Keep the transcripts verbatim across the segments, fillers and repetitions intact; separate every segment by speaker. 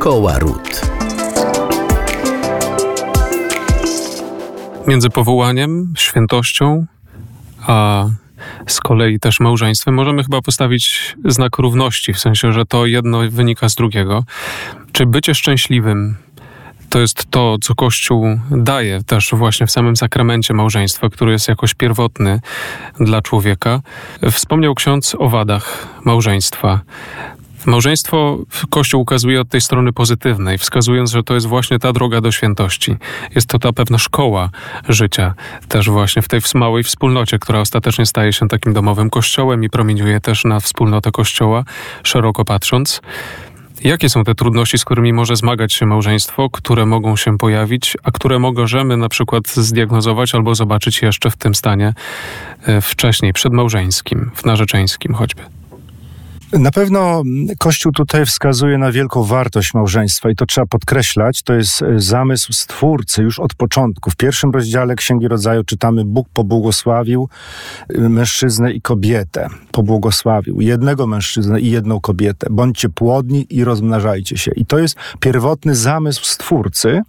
Speaker 1: Szkoła Ród.
Speaker 2: Między powołaniem, świętością, a z kolei też małżeństwem możemy chyba postawić znak równości, w sensie, że to jedno wynika z drugiego. Czy bycie szczęśliwym to jest to, co Kościół daje też właśnie w samym sakramencie małżeństwa, który jest jakoś pierwotny dla człowieka. Wspomniał ksiądz o wadach małżeństwa. Małżeństwo Kościół ukazuje od tej strony pozytywnej, wskazując, że to jest właśnie ta droga do świętości. Jest to ta pewna szkoła życia, też właśnie w tej małej wspólnocie, która ostatecznie staje się takim domowym kościołem i promieniuje też na wspólnotę Kościoła, szeroko patrząc. Jakie są te trudności, z którymi może zmagać się małżeństwo, które mogą się pojawić, a które możemy na przykład zdiagnozować albo zobaczyć jeszcze w tym stanie wcześniej, przedmałżeńskim, w narzeczeńskim choćby?
Speaker 3: Na pewno Kościół tutaj wskazuje na wielką wartość małżeństwa i to trzeba podkreślać. To jest zamysł Stwórcy już od początku. W pierwszym rozdziale Księgi Rodzaju czytamy: Bóg pobłogosławił mężczyznę i kobietę. Pobłogosławił jednego mężczyznę i jedną kobietę. Bądźcie płodni i rozmnażajcie się. I to jest pierwotny zamysł Stwórcy.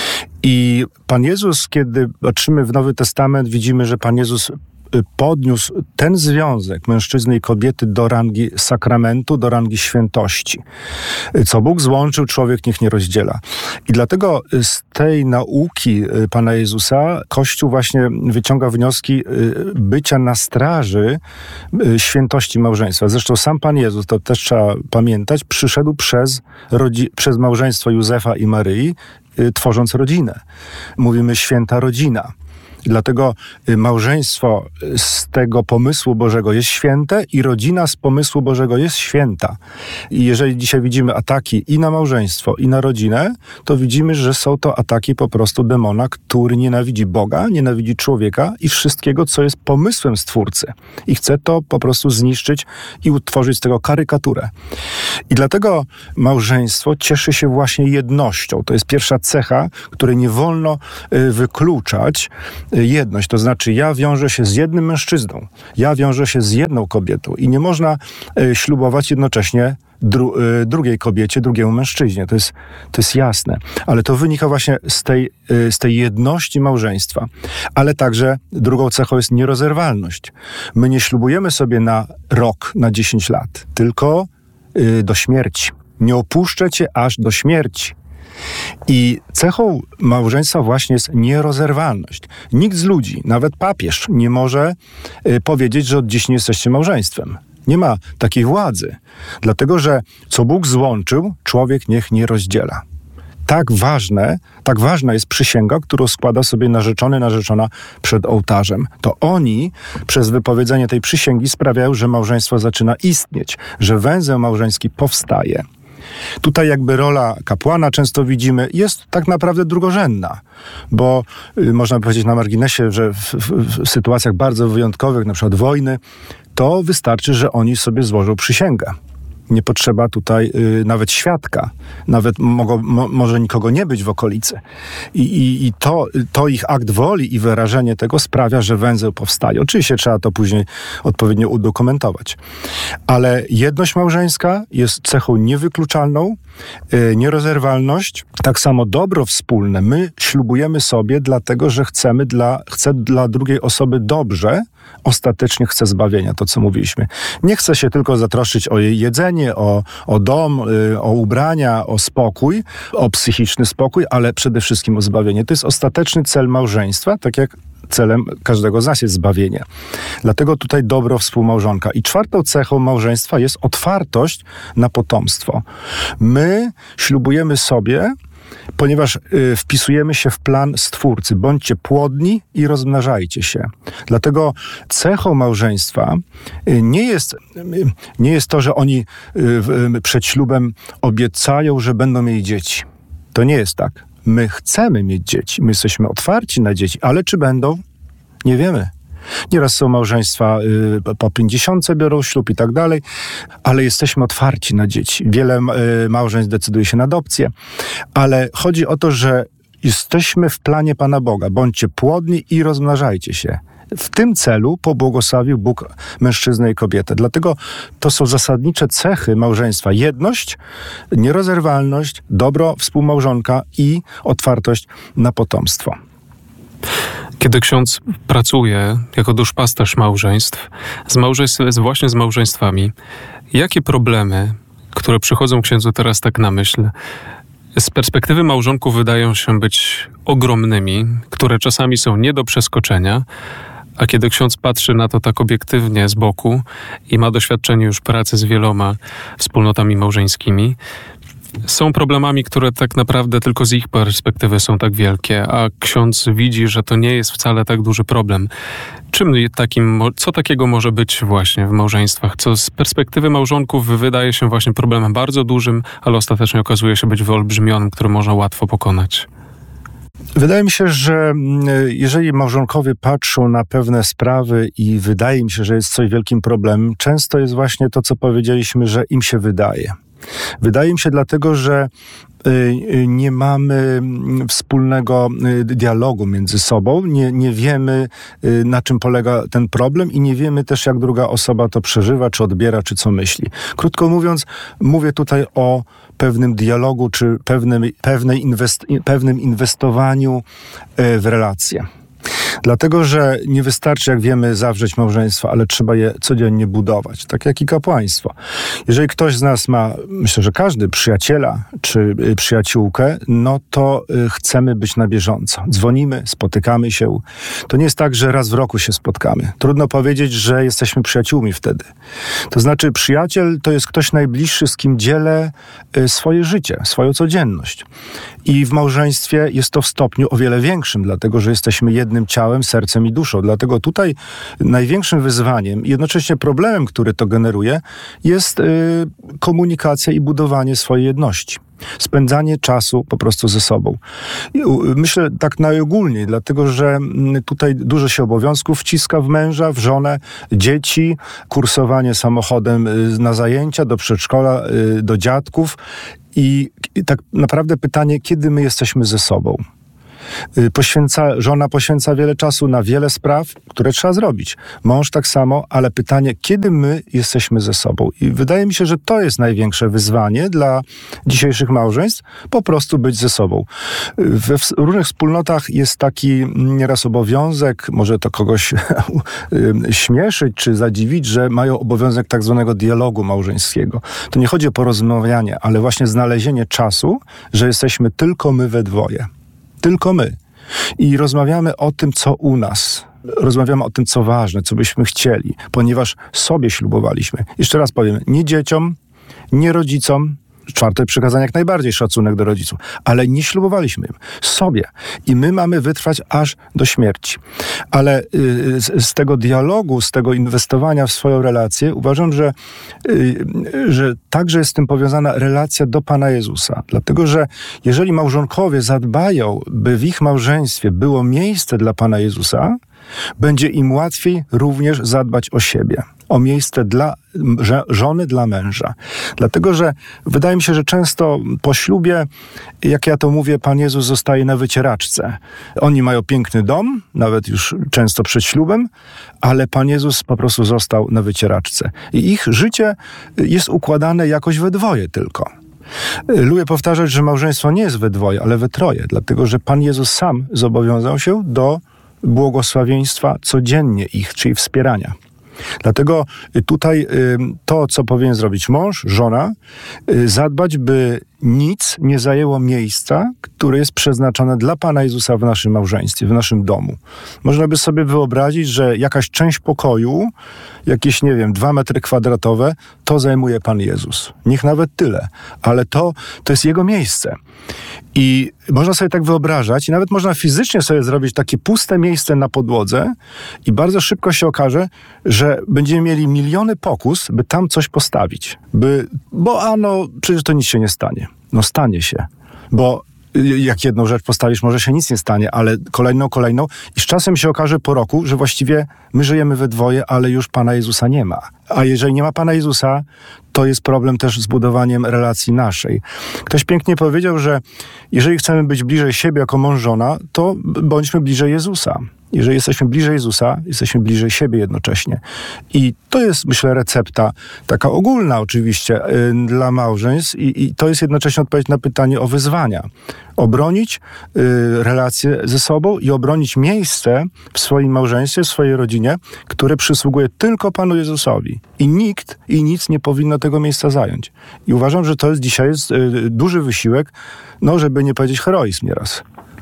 Speaker 3: I Pan Jezus, kiedy patrzymy w Nowy Testament, widzimy, że Pan Jezus podniósł ten związek mężczyzny i kobiety do rangi sakramentu, do rangi świętości. Co Bóg złączył, człowiek niech nie rozdziela. I dlatego z tej nauki Pana Jezusa Kościół właśnie wyciąga wnioski bycia na straży świętości małżeństwa. Zresztą sam Pan Jezus, to też trzeba pamiętać, przyszedł przez, rodzi- przez małżeństwo Józefa i Maryi, tworząc rodzinę. Mówimy święta rodzina. Dlatego małżeństwo z tego pomysłu Bożego jest święte i rodzina z pomysłu Bożego jest święta. I jeżeli dzisiaj widzimy ataki i na małżeństwo, i na rodzinę, to widzimy, że są to ataki po prostu demona, który nienawidzi Boga, nienawidzi człowieka i wszystkiego, co jest pomysłem Stwórcy. I chce to po prostu zniszczyć i utworzyć z tego karykaturę. I dlatego małżeństwo cieszy się właśnie jednością. To jest pierwsza cecha, której nie wolno wykluczać. Jedność, to znaczy ja wiążę się z jednym mężczyzną, ja wiążę się z jedną kobietą i nie można y, ślubować jednocześnie dru, y, drugiej kobiecie, drugiemu mężczyźnie. To jest, to jest jasne. Ale to wynika właśnie z tej, y, z tej jedności małżeństwa. Ale także drugą cechą jest nierozerwalność. My nie ślubujemy sobie na rok, na dziesięć lat, tylko y, do śmierci. Nie opuszczę cię aż do śmierci. I cechą małżeństwa właśnie jest nierozerwalność. Nikt z ludzi, nawet papież, nie może y, powiedzieć, że od dziś nie jesteście małżeństwem. Nie ma takiej władzy. Dlatego, że co Bóg złączył, człowiek niech nie rozdziela. Tak ważne, tak ważna jest przysięga, którą składa sobie narzeczony, narzeczona przed ołtarzem. To oni przez wypowiedzenie tej przysięgi sprawiają, że małżeństwo zaczyna istnieć, że węzeł małżeński powstaje. Tutaj jakby rola kapłana, często widzimy, jest tak naprawdę drugorzędna, bo y, można powiedzieć na marginesie, że w, w, w sytuacjach bardzo wyjątkowych, na przykład wojny, to wystarczy, że oni sobie złożą przysięgę. Nie potrzeba tutaj y, nawet świadka. Nawet mogą, mo, może nikogo nie być w okolicy. I, i, i to, to ich akt woli i wyrażenie tego sprawia, że węzeł powstaje. Oczywiście trzeba to później odpowiednio udokumentować. Ale jedność małżeńska jest cechą niewykluczalną, y, nierozerwalność. Tak samo dobro wspólne. My ślubujemy sobie dlatego, że chcemy dla, chcę dla drugiej osoby dobrze, ostatecznie chce zbawienia, to co mówiliśmy. Nie chce się tylko zatroszczyć o jej jedzenie, o, o dom, y, o ubrania, o spokój, o psychiczny spokój, ale przede wszystkim o zbawienie. To jest ostateczny cel małżeństwa, tak jak celem każdego z nas jest zbawienie. Dlatego tutaj dobro współmałżonka. I czwartą cechą małżeństwa jest otwartość na potomstwo. My ślubujemy sobie, ponieważ y, wpisujemy się w plan Stwórcy. Bądźcie płodni i rozmnażajcie się. Dlatego cechą małżeństwa y, nie jest, y, nie jest to, że oni y, y, przed ślubem obiecają, że będą mieli dzieci. To nie jest tak. My chcemy mieć dzieci. My jesteśmy otwarci na dzieci. Ale czy będą? Nie wiemy. Nieraz są małżeństwa y, po pięćdziesiątce biorą ślub i tak dalej, ale jesteśmy otwarci na dzieci. Wiele y, małżeństw decyduje się na adopcję, ale chodzi o to, że jesteśmy w planie Pana Boga. Bądźcie płodni i rozmnażajcie się. w tym celu pobłogosławił Bóg mężczyznę i kobietę. Dlatego to są zasadnicze cechy małżeństwa. Jedność, nierozerwalność, dobro współmałżonka i otwartość na potomstwo.
Speaker 2: Kiedy ksiądz pracuje jako duszpasterz małżeństw, z małżeństw, właśnie z małżeństwami, jakie problemy, które przychodzą księdzu teraz tak na myśl, z perspektywy małżonków wydają się być ogromnymi, które czasami są nie do przeskoczenia, a kiedy ksiądz patrzy na to tak obiektywnie z boku i ma doświadczenie już pracy z wieloma wspólnotami małżeńskimi, są problemami, które tak naprawdę tylko z ich perspektywy są tak wielkie, a ksiądz widzi, że to nie jest wcale tak duży problem. Czym takim, co takiego może być właśnie w małżeństwach, co z perspektywy małżonków wydaje się właśnie problemem bardzo dużym, ale ostatecznie okazuje się być wyolbrzymionym, który można łatwo pokonać?
Speaker 3: Wydaje mi się, że jeżeli małżonkowie patrzą na pewne sprawy i wydaje mi się, że jest coś wielkim problemem, często jest właśnie to, co powiedzieliśmy, że im się wydaje. Wydaje mi się dlatego, że nie mamy wspólnego dialogu między sobą, nie, nie wiemy, na czym polega ten problem i nie wiemy też, jak druga osoba to przeżywa, czy odbiera, czy co myśli. Krótko mówiąc, mówię tutaj o pewnym dialogu, czy pewnym, pewnej inwest, pewnym inwestowaniu w relacje. Dlatego, że nie wystarczy, jak wiemy, zawrzeć małżeństwo, ale trzeba je codziennie budować, tak jak i kapłaństwo. Jeżeli ktoś z nas ma, myślę, że każdy, przyjaciela czy przyjaciółkę, no to chcemy być na bieżąco. Dzwonimy, spotykamy się. To nie jest tak, że raz w roku się spotkamy. Trudno powiedzieć, że jesteśmy przyjaciółmi wtedy. To znaczy, przyjaciel to jest ktoś najbliższy, z kim dzielę swoje życie, swoją codzienność. I w małżeństwie jest to w stopniu o wiele większym, dlatego, że jesteśmy jednym ciałem, sercem i duszą. Dlatego tutaj największym wyzwaniem i jednocześnie problemem, który to generuje, jest y, komunikacja i budowanie swojej jedności. Spędzanie czasu po prostu ze sobą. Myślę tak najogólniej, dlatego że tutaj dużo się obowiązków wciska w męża, w żonę, dzieci, kursowanie samochodem na zajęcia, do przedszkola, do dziadków. I, i tak naprawdę pytanie, kiedy my jesteśmy ze sobą? Poświęca, żona poświęca wiele czasu na wiele spraw, które trzeba zrobić. Mąż tak samo, ale pytanie, kiedy my jesteśmy ze sobą? I wydaje mi się, że to jest największe wyzwanie dla dzisiejszych małżeństw, po prostu być ze sobą. We w różnych wspólnotach jest taki nieraz obowiązek, może to kogoś śmieszyć czy zadziwić, że mają obowiązek tak zwanego dialogu małżeńskiego. To nie chodzi o porozmawianie, ale właśnie znalezienie czasu, że jesteśmy tylko my we dwoje. Tylko my. I rozmawiamy o tym, co u nas. Rozmawiamy o tym, co ważne, co byśmy chcieli, ponieważ sobie ślubowaliśmy. Jeszcze raz powiem, nie dzieciom, nie rodzicom, czwarte przykazanie jak najbardziej, szacunek do rodziców, ale nie ślubowaliśmy im, sobie. I my mamy wytrwać aż do śmierci. Ale y, z, z tego dialogu, z tego inwestowania w swoją relację, uważam, że, y, że także jest z tym powiązana relacja do Pana Jezusa. Dlatego, że jeżeli małżonkowie zadbają, by w ich małżeństwie było miejsce dla Pana Jezusa, będzie im łatwiej również zadbać o siebie, o miejsce dla żony, dla męża. Dlatego, że wydaje mi się, że często po ślubie, jak ja to mówię, Pan Jezus zostaje na wycieraczce. Oni mają piękny dom, nawet już często przed ślubem, ale Pan Jezus po prostu został na wycieraczce. I ich życie jest układane jakoś we dwoje tylko. Lubię powtarzać, że małżeństwo nie jest we dwoje, ale we troje, dlatego, że Pan Jezus sam zobowiązał się do błogosławieństwa codziennie ich, czyli wspierania. Dlatego tutaj to, co powinien zrobić mąż, żona, zadbać, by nic nie zajęło miejsca, które jest przeznaczone dla Pana Jezusa w naszym małżeństwie, w naszym domu. Można by sobie wyobrazić, że jakaś część pokoju, jakieś, nie wiem, dwa metry kwadratowe, to zajmuje Pan Jezus. Niech nawet tyle, ale to, to jest Jego miejsce. I można sobie tak wyobrażać i nawet można fizycznie sobie zrobić takie puste miejsce na podłodze i bardzo szybko się okaże, że będziemy mieli miliony pokus, by tam coś postawić. By, bo ano, przecież to nic się nie stanie. No stanie się, bo jak jedną rzecz postawisz, może się nic nie stanie, ale kolejną, kolejną i z czasem się okaże po roku, że właściwie my żyjemy we dwoje, ale już Pana Jezusa nie ma. A jeżeli nie ma Pana Jezusa, to jest problem też z budowaniem relacji naszej. Ktoś pięknie powiedział, że jeżeli chcemy być bliżej siebie jako mąż, żona, to bądźmy bliżej Jezusa. Jeżeli jesteśmy bliżej Jezusa, jesteśmy bliżej siebie jednocześnie. I to jest, myślę, recepta taka ogólna oczywiście yy, dla małżeństw i, i to jest jednocześnie odpowiedź na pytanie o wyzwania. Obronić yy, relacje ze sobą i obronić miejsce w swoim małżeństwie, w swojej rodzinie, które przysługuje tylko Panu Jezusowi. I nikt i nic nie powinno tego miejsca zająć. I uważam, że to jest dzisiaj jest, yy, duży wysiłek, no żeby nie powiedzieć heroizm nieraz.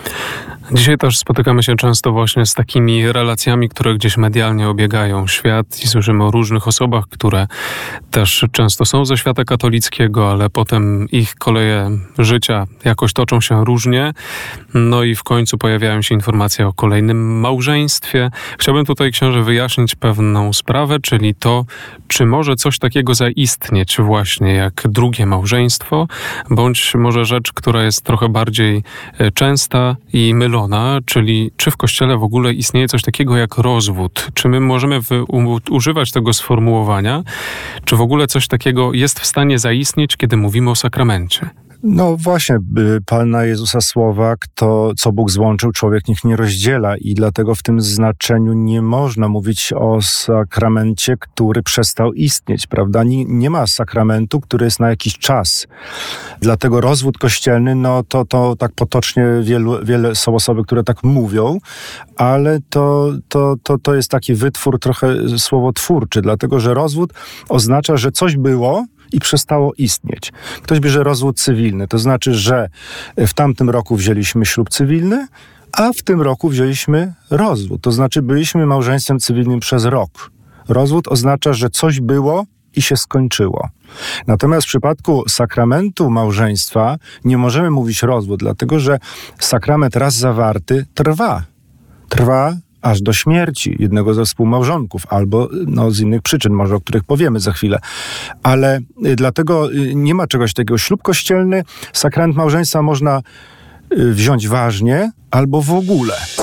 Speaker 2: Dzisiaj też spotykamy się często właśnie z takimi relacjami, które gdzieś medialnie obiegają świat i słyszymy o różnych osobach, które też często są ze świata katolickiego, ale potem ich koleje życia jakoś toczą się różnie. No i w końcu pojawiają się informacje o kolejnym małżeństwie. Chciałbym tutaj, książę, wyjaśnić pewną sprawę, czyli to, czy może coś takiego zaistnieć właśnie jak drugie małżeństwo, bądź może rzecz, która jest trochę bardziej częsta i mylona, czyli czy w Kościele w ogóle istnieje coś takiego jak rozwód? Czy my możemy wy, u, używać tego sformułowania? Czy w ogóle coś takiego jest w stanie zaistnieć, kiedy mówimy o sakramencie?
Speaker 3: No właśnie, Pana Jezusa słowa, kto, co Bóg złączył, człowiek niech nie rozdziela i dlatego w tym znaczeniu nie można mówić o sakramencie, który przestał istnieć, prawda? Nie, nie ma sakramentu, który jest na jakiś czas. Dlatego rozwód kościelny, no to, to tak potocznie wielu, wiele są osoby, które tak mówią, ale to, to, to, to jest taki wytwór trochę słowotwórczy, dlatego że rozwód oznacza, że coś było i przestało istnieć. Ktoś bierze rozwód cywilny, to znaczy, że w tamtym roku wzięliśmy ślub cywilny, a w tym roku wzięliśmy rozwód. To znaczy, byliśmy małżeństwem cywilnym przez rok. Rozwód oznacza, że coś było i się skończyło. Natomiast w przypadku sakramentu małżeństwa nie możemy mówić rozwód, dlatego że sakrament raz zawarty trwa. Trwa aż do śmierci jednego ze współmałżonków, albo no, z innych przyczyn, może o których powiemy za chwilę. Ale y, dlatego y, nie ma czegoś takiego. Ślub kościelny, sakrament małżeństwa można y, wziąć ważnie, albo w ogóle.